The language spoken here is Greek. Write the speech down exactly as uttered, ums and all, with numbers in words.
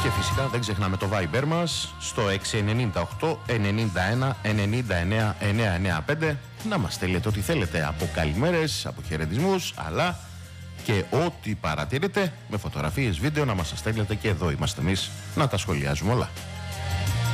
Και φυσικά δεν ξεχνάμε το Viber μας στο έξι εννιά οκτώ εννιά ένα εννιά εννιά εννιά εννιά πέντε να μας στέλνετε ό,τι θέλετε από καλημέρες, από χαιρετισμούς, αλλά και ό,τι παρατηρείτε με φωτογραφίες, βίντεο να μας τα στέλνετε και εδώ είμαστε εμείς να τα σχολιάζουμε όλα.